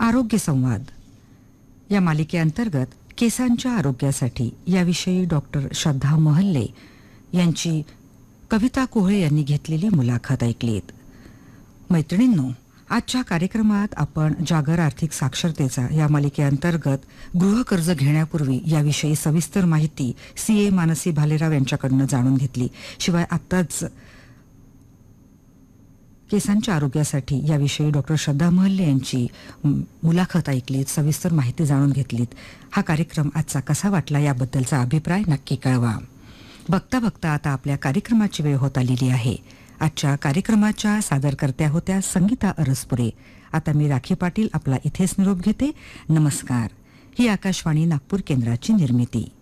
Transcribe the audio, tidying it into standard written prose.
आरोग्य संवाद या मालिकेअंतर्गत केसांच्या आरोग्यासाठी याविषयी डॉक्टर श्रद्धा महल्ले यांची कविता कोहळे यांनी घेतलेली मुलाखत ऐकलीत. मैत्रिणींनो, आजच्या कार्यक्रमात आपण जागर आर्थिक साक्षरतेचा या मालिकेअंतर्गत गृहकर्ज घेण्यापूर्वी याविषयी सविस्तर माहिती सीए मानसी भालेराव यांच्याकडून जाणून घेतली. शिवाय आत्ताच केसांच्या आरोग्यासाठी याविषयी डॉक्टर श्रद्धा महल्ले यांची मुलाखत ऐकलीत, सविस्तर माहिती जाणून घेतलीत. हा कार्यक्रम आजचा कसा वाटला याबद्दलचा अभिप्राय नक्की कळवा. बघता बघता आता आपल्या कार्यक्रमाची वेळ होत आलेली आहे. आजच्या कार्यक्रमाच्या सादरकर्त्या होत्या संगीता अरसपुरे. आता मी राखी पाटील आपला इथेच निरोप घेते. नमस्कार. ही आकाशवाणी नागपूर केंद्राची निर्मिती.